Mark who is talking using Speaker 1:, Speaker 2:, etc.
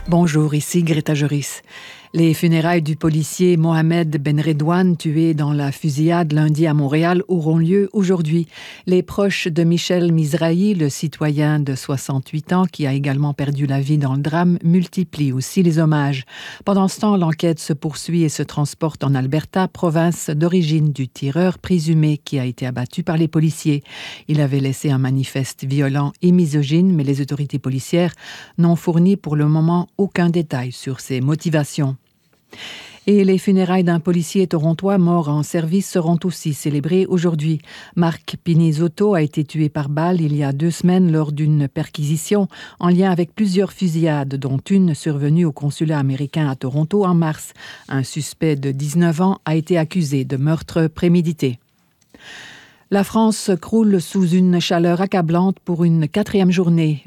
Speaker 1: Bonjour, ici Greta Joris. Les funérailles du policier Mohamed Benredouane, tué dans la fusillade lundi à Montréal, auront lieu aujourd'hui. Les proches de Michel Mizrahi, le citoyen de 68 ans qui a également perdu la vie dans le drame, multiplient aussi les hommages. Pendant ce temps, l'enquête se poursuit et se transporte en Alberta, province d'origine du tireur présumé qui a été abattu par les policiers. Il avait laissé un manifeste violent et misogyne, mais les autorités policières n'ont fourni pour le moment aucun détail sur ses motivations. Et les funérailles d'un policier torontois mort en service seront aussi célébrées aujourd'hui. Marc Pinizotto a été tué par balle il y a 2 semaines lors d'une perquisition en lien avec plusieurs fusillades, dont une survenue au consulat américain à Toronto en mars. Un suspect de 19 ans a été accusé de meurtre prémédité. La France croule sous une chaleur accablante pour une 4e journée.